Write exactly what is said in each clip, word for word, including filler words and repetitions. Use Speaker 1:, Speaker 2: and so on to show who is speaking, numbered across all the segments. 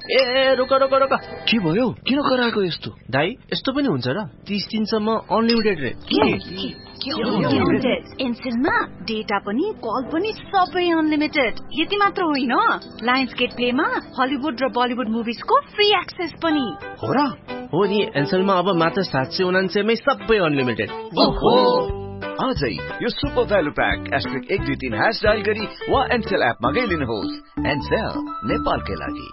Speaker 1: ए रोक रोक रोक
Speaker 2: के भयो? किन कराएको यस्तो?
Speaker 1: दाइ यस्तो पनि हुन्छ र? तीस दिनसम्म अनलिमिटेड रे
Speaker 3: एनसेलमा डेटा पनि कल पनि सबै अनलिमिटेड। यति मात्र होइन, लायन्स गेट प्लेमा हलिउड र बलिउड मुभिजको फ्री एक्सेस पनि
Speaker 1: हो र? हो नि, एनसेलमा अब मात्र सात सय उनान्सयमै सबै अनलिमिटेड।
Speaker 2: ओहो, आजै यो सुपर भ्यालु प्याक एस्ट्रिक एक दुई तीन ह्यास डायल गरी वा एनसेल एपमा गई लिनुहोस्। एनसेल नेपालकै लागि।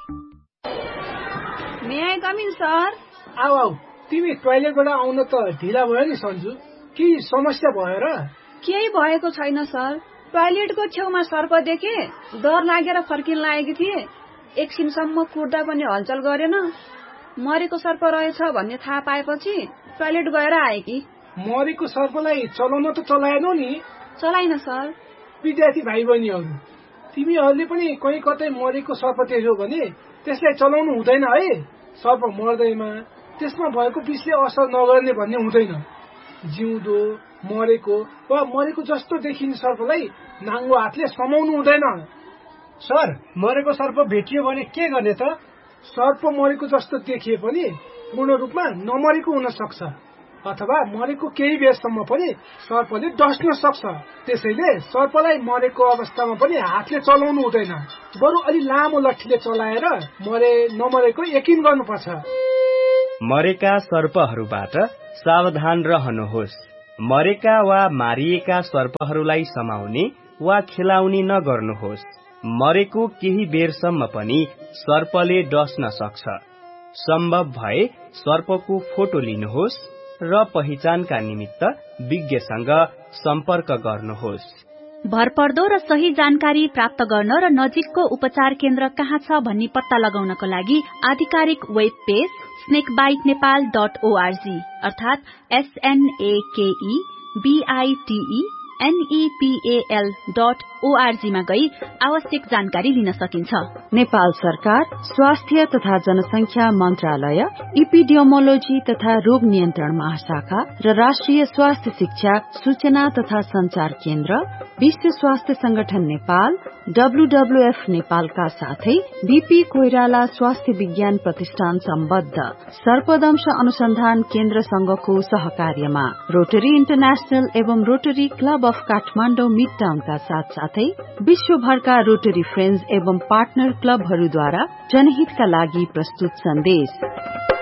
Speaker 3: मे आई कम इन सर?
Speaker 4: आऊ आऊ, तिमी टोयलेटबाट आउन त ढिला भयो नि सन्जु। के समस्या भयो र?
Speaker 3: केही भएको छैन सर, टोयलेटको छेउमा सर्प देखे, डर लागेर फर्किन लागेकी थिए। एकछिनसम्म कुर्दा पनि हलचल गरेन, मरेको सर्प रहेछ भन्ने थाहा पाएपछि टोयलेट गएर आए कि।
Speaker 4: मरेको सर्पलाई चलाउन त चलाएनौ नि?
Speaker 3: चलाइन सर।
Speaker 4: विद्यार्थी भाइ बहिनीहरू, तिमीहरूले पनि कहीँ कतै मरेको सर्प देख्यौ भने त्यसलाई चलाउनु हुँदैन है। सर्प मर्दैमा त्यसमा भएको विषले असर नगर्ने भन्ने हुँदैन। जिउँदो, मरेको वा मरेको जस्तो देखिने सर्पलाई नाङ्गो हातले समाउनु हुँदैन।
Speaker 5: सर, मरेको सर्प भेटियो भने के गर्ने त?
Speaker 4: सर्प मरेको जस्तो देखिए पनि पूर्ण रूपमा नमरेको हुन सक्छ, अथवा मरेको केही बेरसम्म पनि सर्पले डस्न सक्छ। त्यसैले सर्पलाई मरेको अवस्थामा पनि हातले चलाउनु हुँदैन, बरु अलि लामो लट्ठीले चलाएर मरे नमरेको यकिन गर्नुपर्छ।
Speaker 6: मरेका सर्पहरूबाट सावधान रहनुहोस्। मरेका वा मारिएका सर्पहरूलाई समाउने वा खेलाउने नगर्नुहोस्। मरेको केही बेरसम्म पनि सर्पले डस्न सक्छ। सम्भव भए सर्पको फोटो लिनुहोस् र पहिचानका निमित्त विज्ञसँग सम्पर्क गर्नुहोस्।
Speaker 7: भरपर्दो र सही जानकारी प्राप्त गर्न र नजिकको उपचार केन्द्र कहाँ छ भन्ने पत्ता लगाउनको लागि आधिकारिक web page स्नेकबाइट Nepal dot ORG अर्थात एसएनएकेई बीआईटीई एनईपीएल डट ओआरजी मा गई आवश्यक जानकारी लिन सकिन्छ।
Speaker 8: नेपाल सरकार स्वास्थ्य तथा जनसंख्या मन्त्रालय, इपिडियोमोलोजी तथा रोग नियन्त्रण महाशाखा र राष्ट्रिय स्वास्थ्य शिक्षा सूचना तथा संचार केन्द्र, विश्व स्वास्थ्य संगठन नेपाल, डब्ल्यूडब्ल्यूएफ नेपालका साथै बीपी कोइराला स्वास्थ्य विज्ञान प्रतिष्ठान सम्बद्ध सर्पदंश अनुसन्धान केन्द्र संघको सहकार्यमा रोटरी इन्टरनेशनल एवं रोटरी क्लब अफ काठमाडौँ मिडटाउनका साथ साथै विश्वभरका रोटरी फ्रेन्ड्स एवं पार्टनर क्लबहरूद्वारा जनहितका लागि प्रस्तुत सन्देश।